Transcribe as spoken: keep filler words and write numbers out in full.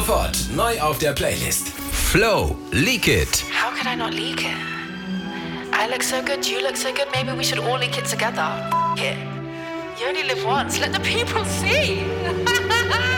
sofort neu auf der Playlist. Flow, Leak It. How could I not leak it? I look so good, you look so good, maybe we should all leak it together. F- it. You only live once, let the people see.